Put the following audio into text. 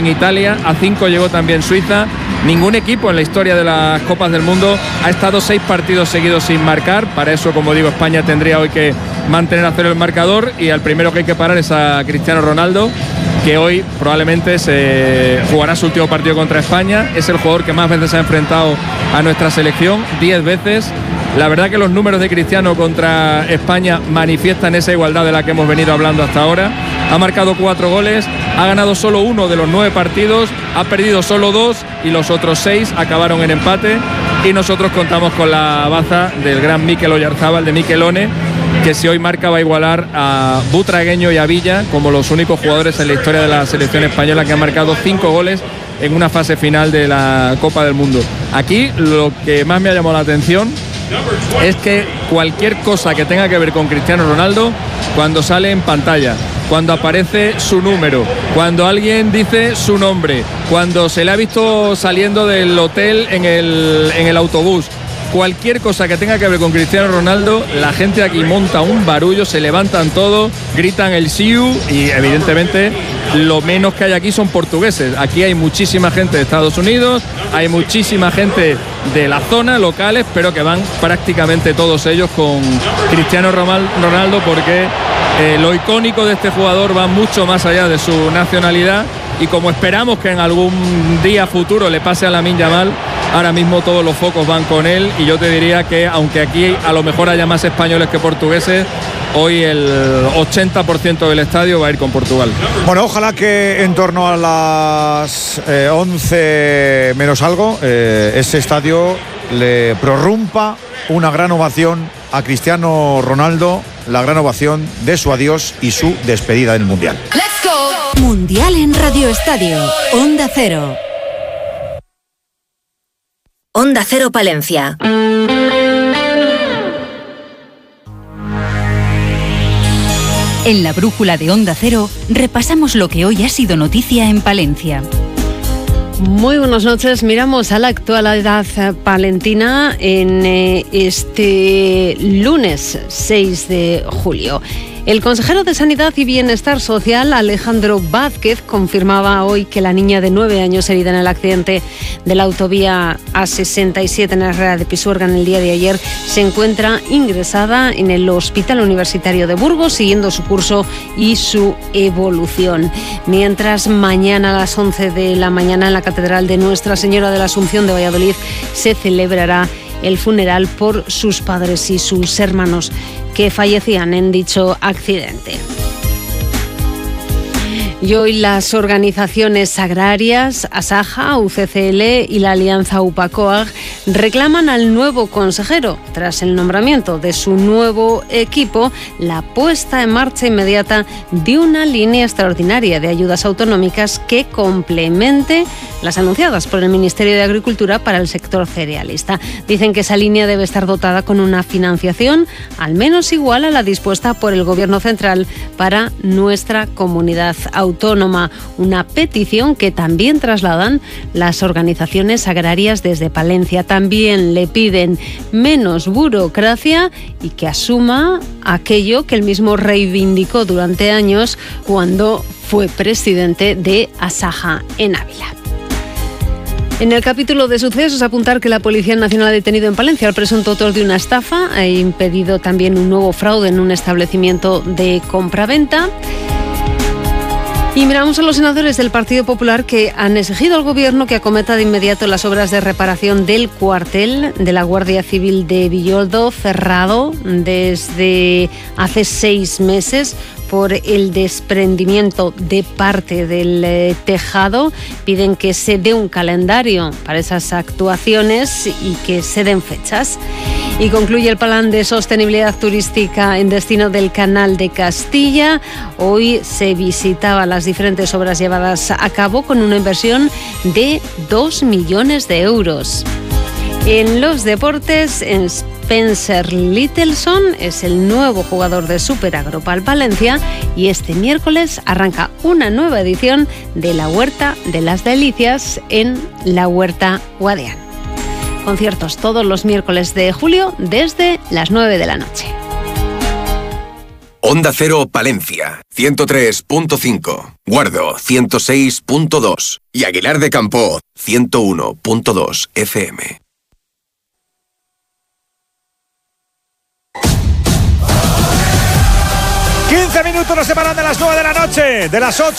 Italia, a 5 llegó también Suiza. Ningún equipo en la historia de las Copas del Mundo ha estado 6 partidos seguidos sin marcar. Para eso, como digo, España tendría hoy que mantener a cero el marcador, y al primero que hay que parar es a Cristiano Ronaldo, que hoy probablemente se jugará su último partido contra España. Es el jugador que más veces ha enfrentado a nuestra selección, 10 veces. La verdad que los números de Cristiano contra España manifiestan esa igualdad de la que hemos venido hablando hasta ahora. Ha marcado 4 goles, ha ganado solo 1 de los 9 partidos, ha perdido solo 2 y los otros 6 acabaron en empate. Y nosotros contamos con la baza del gran Mikel Oyarzábal, de Mikelone, que si hoy marca va a igualar a Butragueño y a Villa como los únicos jugadores en la historia de la selección española que han marcado 5 goles en una fase final de la Copa del Mundo. Aquí lo que más me ha llamado la atención es que cualquier cosa que tenga que ver con Cristiano Ronaldo, cuando sale en pantalla, cuando aparece su número, cuando alguien dice su nombre, cuando se le ha visto saliendo del hotel en el autobús, cualquier cosa que tenga que ver con Cristiano Ronaldo, la gente aquí monta un barullo, se levantan todos, gritan el siu, y evidentemente lo menos que hay aquí son portugueses. Aquí hay muchísima gente de Estados Unidos, hay muchísima gente de la zona, locales, pero que van prácticamente todos ellos con Cristiano Ronaldo, porque lo icónico de este jugador va mucho más allá de su nacionalidad, y como esperamos que en algún día futuro le pase a Lamine Yamal, ahora mismo todos los focos van con él. Y yo te diría que aunque aquí a lo mejor haya más españoles que portugueses, hoy el 80% del estadio va a ir con Portugal. Bueno, ojalá que en torno a las 11 menos algo ese estadio le prorrumpa una gran ovación a Cristiano Ronaldo, la gran ovación de su adiós y su despedida del Mundial. Let's go. Mundial en Radio Estadio, Onda Cero. Onda Cero Palencia. En la brújula de Onda Cero repasamos lo que hoy ha sido noticia en Palencia. Muy buenas noches. Miramos a la actualidad palentina en este lunes 6 de julio. El consejero de Sanidad y Bienestar Social, Alejandro Vázquez, confirmaba hoy que la niña de 9 años herida en el accidente de la autovía A67 en Herrera de Pisuerga en el día de ayer se encuentra ingresada en el Hospital Universitario de Burgos, siguiendo su curso y su evolución. Mientras mañana a las 11 de la mañana en la Catedral de Nuestra Señora de la Asunción de Valladolid se celebrará el funeral por sus padres y sus hermanos que fallecían en dicho accidente. Y hoy las organizaciones agrarias, Asaja, UCCL y la Alianza UPACOAG reclaman al nuevo consejero, tras el nombramiento de su nuevo equipo, la puesta en marcha inmediata de una línea extraordinaria de ayudas autonómicas que complemente las anunciadas por el Ministerio de Agricultura para el sector cerealista. Dicen que esa línea debe estar dotada con una financiación al menos igual a la dispuesta por el Gobierno central para nuestra comunidad autónoma. Una petición que también trasladan las organizaciones agrarias desde Palencia. También le piden menos burocracia y que asuma aquello que él mismo reivindicó durante años cuando fue presidente de Asaja en Ávila. En el capítulo de sucesos, apuntar que la Policía Nacional ha detenido en Palencia al presunto autor de una estafa, ha impedido también un nuevo fraude en un establecimiento de compraventa. Y miramos a los senadores del Partido Popular que han exigido al Gobierno que acometa de inmediato las obras de reparación del cuartel de la Guardia Civil de Villoldo, cerrado desde hace 6 meses por el desprendimiento de parte del tejado. Piden que se dé un calendario para esas actuaciones y que se den fechas. Y concluye el plan de sostenibilidad turística en destino del Canal de Castilla. Hoy se visitaba las diferentes obras llevadas a cabo con una inversión de 2 millones de euros. En los deportes, Spencer Littleson es el nuevo jugador de Super Agropal Palencia y este miércoles arranca una nueva edición de la Huerta de las Delicias en la Huerta Guadián. Conciertos todos los miércoles de julio desde las 9 de la noche. Onda Cero Palencia, 103.5. Guardo, 106.2. Y Aguilar de Campoo, 101.2 FM. ...15 minutos nos separan de las 9 de la noche, de las 8.